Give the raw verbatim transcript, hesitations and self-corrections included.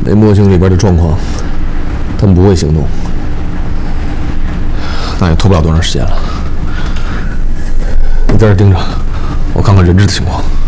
那模型里边的状况，他们不会行动，那也拖不了多长时间了。你在这盯着，我看看人质的情况。